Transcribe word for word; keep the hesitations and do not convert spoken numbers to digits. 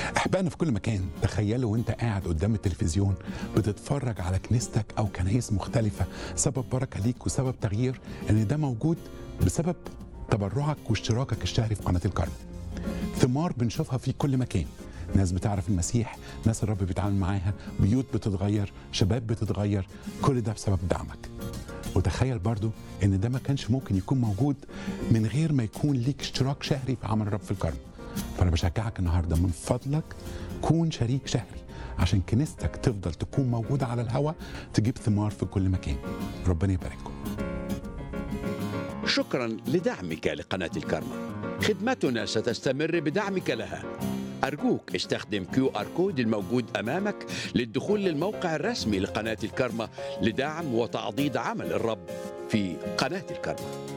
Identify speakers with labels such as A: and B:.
A: أحبائنا في كل مكان، تخيلوا وانت قاعد قدام التلفزيون بتتفرج على كنيستك أو كنايس مختلفة، سبب بركة ليك وسبب تغيير، إن ده موجود بسبب تبرعك واشتراكك الشهري في قناة الكرم. ثمار بنشوفها في كل مكان، ناس بتعرف المسيح، ناس الرب بيتعامل معاها، بيوت بتتغير، شباب بتتغير، كل ده بسبب دعمك. وتخيل برضو ان ده ما كانش ممكن يكون موجود من غير ما يكون ليك اشتراك شهري في عمل الرب في الكرم. فانا بشجعك النهارده من فضلك كون شريك شهري عشان كنيستك تفضل تكون موجوده على الهواء، تجيب ثمار في كل مكان. ربنا يبارككم.
B: شكرا لدعمك لقناة الكرمة. خدمتنا ستستمر بدعمك لها. أرجوك استخدم كيو آر كود الموجود أمامك للدخول للموقع الرسمي لقناة الكرمة لدعم وتعضيد عمل الرب في قناة الكرمة.